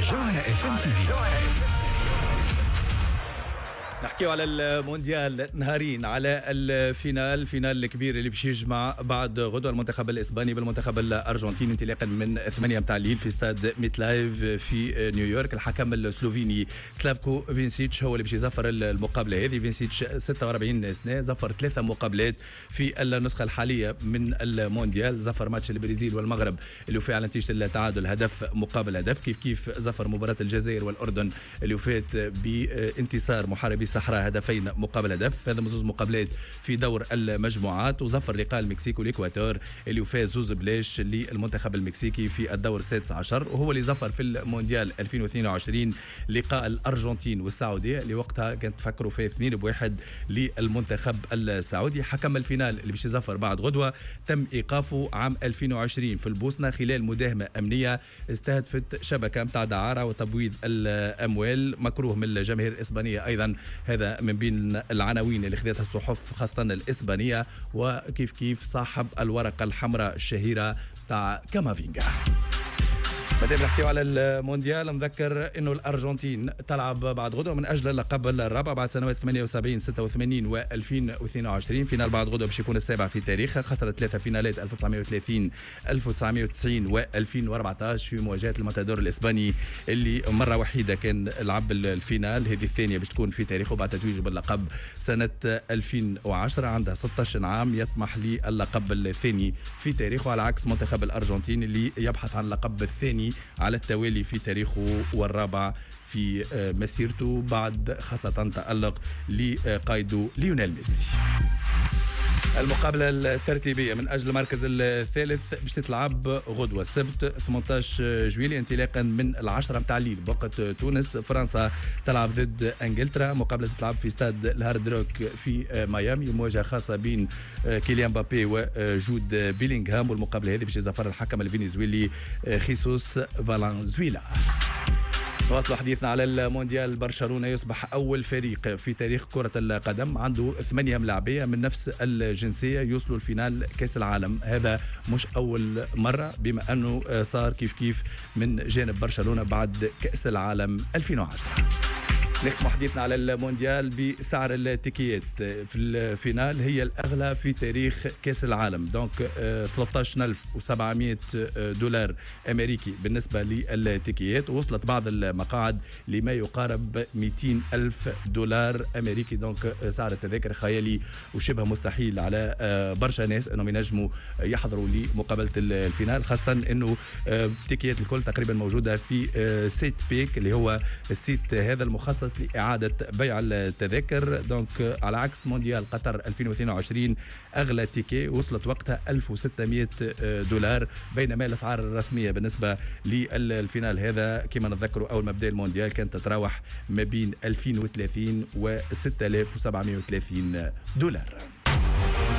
جوهرة اف ام تي في. نحكيو على المونديال نهارين، على الفينال الكبير اللي باش يجمع بعد غدوه المنتخب الاسباني بالمنتخب الارجنتيني انطلاقا من 8 متاع الليل في استاد ميت لايف في نيويورك. الحكم السلوفيني سلافكو فينسيتش هو اللي باش يزفر المقابله هذه. فينسيتش 46 سنه، زفر 3 مقابلات في النسخه الحاليه من المونديال. زفر ماتش البرازيل والمغرب اللي وفى على نتيجه التعادل هدف مقابل هدف، كيف زفر مباراه الجزائر والاردن اللي وفات بانتصار محاربي الصحراء هدفين مقابل هدف. هذا زوز مقابلات في دور المجموعات. وظفر لقاء المكسيك والاكواتور اللي فاز 2-0 للمنتخب المكسيكي في الدور السادس عشر. وهو اللي ظفر في المونديال 2022 لقاء الارجنتين والسعوديه اللي وقتها كانت تفكروا فيه 2-1 للمنتخب السعودي. حكم الفينال اللي باش يظفر بعد غدوه تم ايقافه عام 2020 في البوسنه خلال مداهمه امنيه استهدفت شبكه متاع دعاره وتبويض الاموال، مكروه من الجماهير الاسبانيه ايضا. هذا من بين العناوين اللي خذتها الصحف خاصة الإسبانية. وكيف صاحب الورقة الحمراء الشهيرة تاع كامافينجا. مادام نحكيو على المونديال، نذكر انه الارجنتين تلعب بعد غدوه من اجل اللقب الرابع بعد سنوات 78 86 و2022. فينال بعد غدوه باش يكون السابع في تاريخها. خسرت 3 فينالات 1930 1990 و2014 في مواجهه الماتادور الاسباني اللي مره وحيده كان لعب الفينال. هذه الثانيه باش تكون في تاريخه بعد تتويجه باللقب سنه 2010. عنده 16 عام، يطمح للقب الثاني في تاريخه، على عكس منتخب الارجنتين اللي يبحث عن اللقب الثاني على التوالي في تاريخه والرابع في مسيرته بعد خاصة تألق لقائده ليونيل ميسي. المقابلة الترتيبية من أجل المركز الثالث باش تتلعب غدوة السبت 18 جويلية انطلاقا من 10 متاع الليل بوقت تونس. فرنسا تلعب ضد انجلترا، مقابلة تتلعب في استاد الهارد روك في ميامي، مواجهة خاصة بين كيليان مبابي وجود بيلينغهام. والمقابلة هذه باش يزفر الحكم الفنزويلي خيسوس فالنزويلا. نواصل حديثنا على المونديال. برشلونة يصبح أول فريق في تاريخ كرة القدم عنده 8 ملاعبية من نفس الجنسية يوصلوا الفينال كأس العالم. هذا مش أول مرة، بما أنه صار كيف من جانب برشلونة بعد كأس العالم 2010. نختم حديثنا على المونديال بسعر التيكيات في الفينال. هي الأغلى في تاريخ كأس العالم، دونك 13,700 دولار أمريكي بالنسبة للتيكيات. وصلت بعض المقاعد لما يقارب 200,000 دولار أمريكي، دونك سعر التذاكر خيالي وشبه مستحيل على برشا ناس أنهم ينجموا يحضروا لمقابلة الفينال، خاصة أنه التيكيات الكل تقريبا موجودة في سيت بيك اللي هو السيت هذا المخصص لإعادة بيع التذاكر. دونك على عكس مونديال قطر 2022 أغلى تيكي وصلت وقتها 1600 دولار، بينما الأسعار الرسمية بالنسبة للفينال هذا كما نتذكروا أول ما بدأ المونديال كانت تتراوح ما بين 2030 و 6730 دولار.